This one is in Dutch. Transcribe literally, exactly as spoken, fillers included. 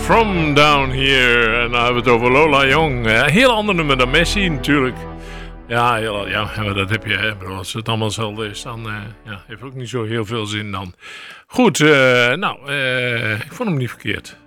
From Down Here. En dan hebben we het over Lola Young. Een heel ander nummer dan Messi natuurlijk. Ja, heel, ja, maar dat heb je. Hè. Als het allemaal hetzelfde is, dan uh, ja, heeft ook niet zo heel veel zin dan. Goed, uh, nou, uh, ik vond hem niet verkeerd.